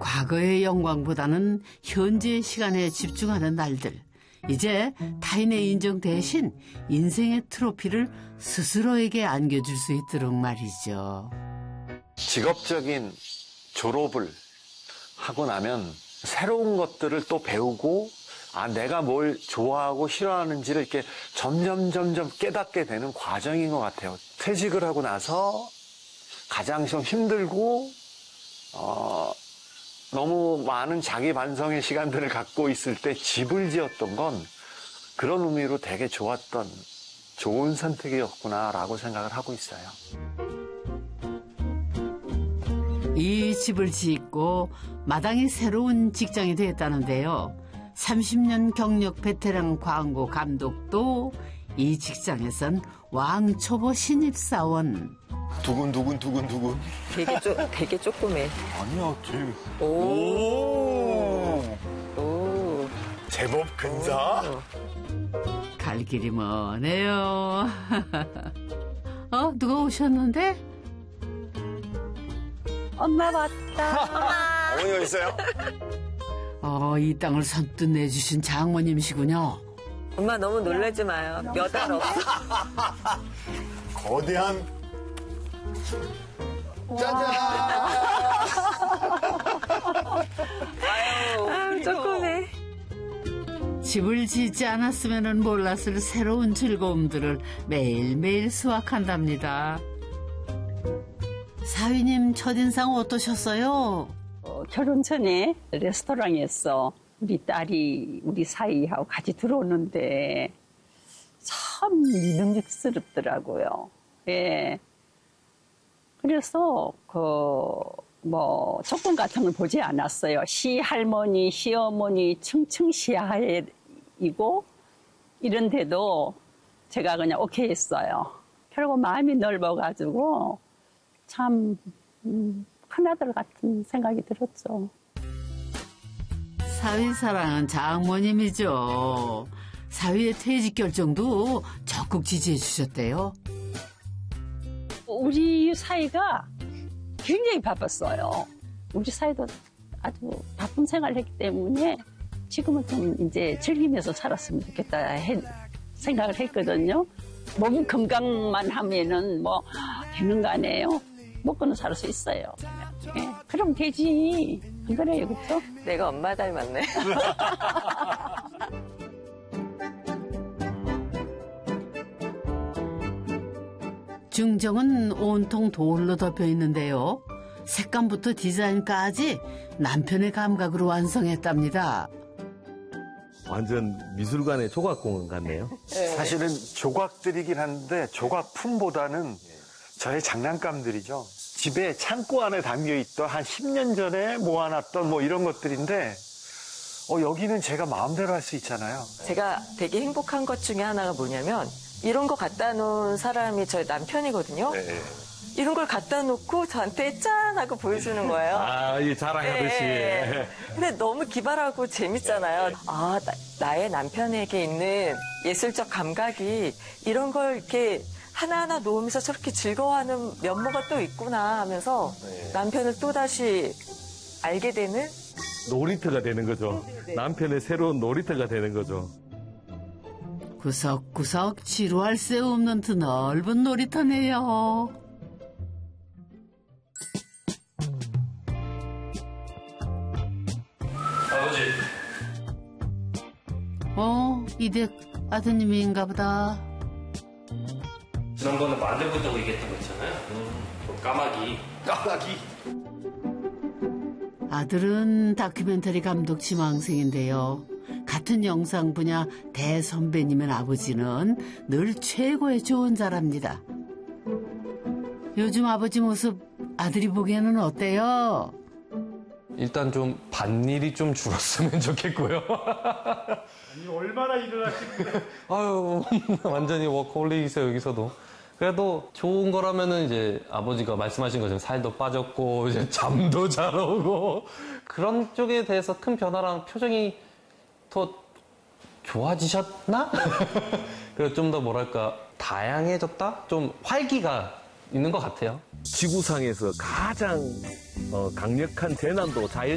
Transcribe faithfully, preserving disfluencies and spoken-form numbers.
과거의 영광보다는 현재의 시간에 집중하는 날들. 이제 타인의 인정 대신 인생의 트로피를 스스로에게 안겨줄 수 있도록 말이죠. 직업적인 졸업을 하고 나면 새로운 것들을 또 배우고 아 내가 뭘 좋아하고 싫어하는지를 이렇게 점점 점점 깨닫게 되는 과정인 것 같아요. 퇴직을 하고 나서 가장 좀 힘들고 어, 너무 많은 자기 반성의 시간들을 갖고 있을 때 집을 지었던 건 그런 의미로 되게 좋았던 좋은 선택이었구나라고 생각을 하고 있어요. 이 집을 짓고 마당이 새로운 직장이 되었다는데요. 삼십 년 경력 베테랑 광고 감독도 이 직장에선 왕초보 신입사원. 두근두근 두근두근. 되게 쪼, 되게 조그매. 아니야, 되게. 오. 오. 제법 근사. 오. 갈 길이 머네요. 어, 누가 오셨는데? 엄마 왔다. 어머니 어디 있어요? 어, 이 땅을 선뜻 내주신 장모님이시군요. 엄마 너무 놀라지 마요. 몇 알 없어. 거대한. 짜잔! 아유, 조그매. 집을 짓지 않았으면 몰랐을 새로운 즐거움들을 매일매일 수확한답니다. 사위님 첫인상 어떠셨어요? 어, 결혼 전에 레스토랑에서 우리 딸이 우리 사이하고 같이 들어오는데 참 믿음직스럽더라고요. 예. 그래서 그 뭐 조건 같은 걸 보지 않았어요. 시할머니, 시어머니 청청시하이고 이런데도 제가 그냥 오케이 했어요. 결국 마음이 넓어가지고 참 음, 큰아들 같은 생각이 들었죠. 사위 사랑은 장모님이죠. 사위의 퇴직 결정도 적극 지지해 주셨대요. 우리 사이가 굉장히 바빴어요. 우리 사이도 아주 바쁜 생활을 했기 때문에 지금은 좀 이제 즐기면서 살았으면 좋겠다 해, 생각을 했거든요. 몸 건강만 하면은 뭐 되는 거 아니에요? 먹고는 살 수 있어요. 네, 그럼 되지. 안 그래요, 그렇죠? 내가 엄마 닮았네. 중정은 온통 돌로 덮여 있는데요. 색감부터 디자인까지 남편의 감각으로 완성했답니다. 완전 미술관의 조각공원 같네요. 사실은 조각들이긴 한데 조각품보다는 저의 장난감들이죠. 집에 창고 안에 담겨있던 한 십 년 전에 모아놨던 뭐 이런 것들인데 어, 여기는 제가 마음대로 할 수 있잖아요. 제가 되게 행복한 것 중에 하나가 뭐냐면 이런 거 갖다 놓은 사람이 저희 남편이거든요. 네. 이런 걸 갖다 놓고 저한테 짠 하고 보여주는 거예요. 아, 이 자랑하듯이. 네. 근데 너무 기발하고 재밌잖아요. 아, 나, 나의 남편에게 있는 예술적 감각이 이런 걸 이렇게 하나하나 놓으면서 저렇게 즐거워하는 면모가 또 있구나 하면서 네. 남편을 또다시 알게 되는 놀이터가 되는 거죠. 남편의 새로운 놀이터가 되는 거죠. 구석구석 지루할 새 없는 드넓은 놀이터네요. 아버지. 어, 이댁 아드님인가 보다. 지난번에 만들어본다고 얘기했던 거 있잖아요. 음. 까마귀. 까마귀. 아들은 다큐멘터리 감독 지망생인데요. 같은 영상 분야 대선배님의 아버지는 늘 최고의 조언자랍니다. 요즘 아버지 모습 아들이 보기에는 어때요? 일단 좀 밭일이 좀 줄었으면 좋겠고요. 아니, 얼마나 일을 하시는데. 아유, 완전히 워커홀릭이세요, 여기서도. 그래도 좋은 거라면은 이제 아버지가 말씀하신 것처럼 살도 빠졌고, 이제 잠도 잘 오고, 그런 쪽에 대해서 큰 변화랑 표정이 더 좋아지셨나? 그래서 좀 더 뭐랄까, 다양해졌다? 좀 활기가 있는 것 같아요. 지구상에서 가장 어, 강력한 재난도 자연